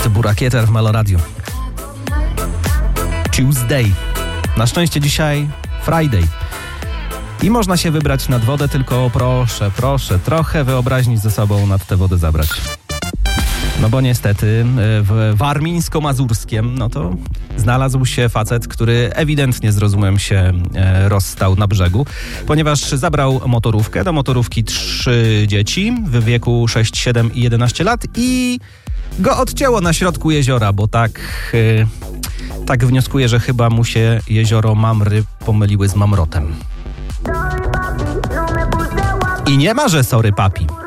To był Rakieter w Meloradiu. Tuesday. Na szczęście dzisiaj Friday. I można się wybrać nad wodę, tylko proszę, trochę wyobraźni ze sobą nad tę wodę zabrać. No bo niestety w Warmińsko-Mazurskiem, no to znalazł się facet, który ewidentnie z rozumem się rozstał na brzegu, ponieważ zabrał motorówkę, do motorówki 3 dzieci w wieku 6, 7 i 11 lat i go odcięło na środku jeziora, bo tak wnioskuję, że chyba mu się jezioro Mamry pomyliły z Mamrotem. I nie ma, że sorry papi.